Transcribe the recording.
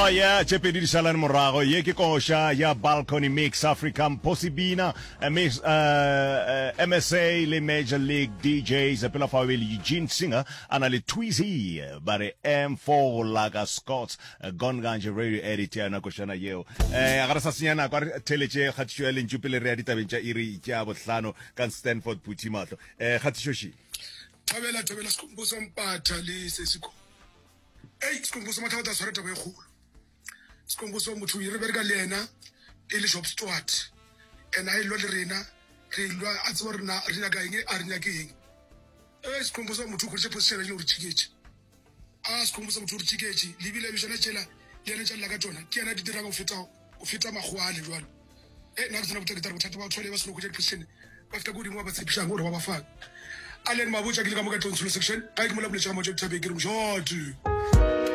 Oh yeah, Chepedi di Salan Morago, Yeki Kosha, ya Balcony Mix African Posibina, MSA, le Major League DJs, Pela Faweli Eugene Singer, and le Tweezy, bare M4 Laga Scots, Gonganje Radio Editor, na Koshana Yeo. Agarasa Siana, Teleche, Hatchuel, and Jupiter Redita, Iri, Tiabo Slano, can Stanford Putimato. Hatshoshi. Tabela sikhumbuzo mpatha lesesiko. Sikhumbuzo mathata soreta ba egolo. Sikhumbuzo motho ire bereka le yena ile Job Stewart. And I lo le rena re lwa a tswa rena rena ka eng a rena ke eng. Sikhumbuzo motho go position le urchikeche. Sikhumbuzo motho urchikeche libile le jona tshela yena tshela ka tsona ke yena di dira go feta magwale jwalo. Na re tsena botsa bothata ba tshole ba se go je position ba feta go dingwa ba tsebisha gore ba ba faka. Allen Mabucha ke le ka mo ka tontsolo section ga ke mo la boletsa mo tšhabeng ke re motho